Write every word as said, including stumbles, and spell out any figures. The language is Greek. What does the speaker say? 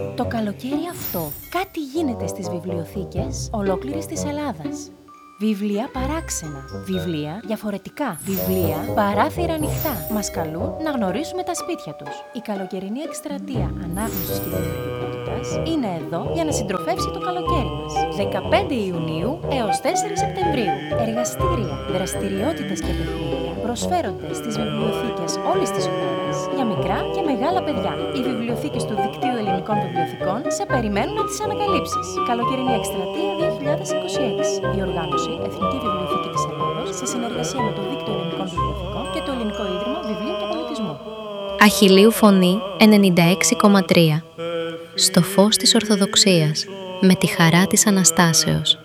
Το καλοκαίρι αυτό κάτι γίνεται στις βιβλιοθήκες ολόκληρης της Ελλάδας. Βιβλία παράξενα, βιβλία διαφορετικά, βιβλία παράθυρα ανοιχτά. Μας καλούν να γνωρίσουμε τα σπίτια τους. Η καλοκαιρινή εκστρατεία ανάγνωσης και δημιουργικότητας είναι εδώ για να συντροφεύσει το καλοκαίρι μας. δεκαπέντε Ιουνίου έως τέσσερα Σεπτεμβρίου. Εργαστήρια, δραστηριότητες και παιχνίδια προσφέρονται στις βιβλιοθήκες όλης της χώρας για μικρά και μεγάλα παιδιά. Οι βιβλιοθήκες του Δικτύου Ελληνικών Βιβλιοθηκών σε περιμένουν να τις ανακαλύψεις. Καλοκαιρινή εκστρατεία δύο χιλιάδες είκοσι έξι. Η οργάνωση Εθνική Βιβλιοθήκη της Ελλάδος σε συνεργασία με το Δίκτυο Ελληνικών Βιβλιοθηκών και το Ελληνικό Ίδρυμα Βιβλίου και Πολιτισμού. Αχιλλείου Φωνή ενενήντα έξι κόμμα τρία. Στο φως της Ορθοδοξίας, με τη χαρά της Αναστάσεως.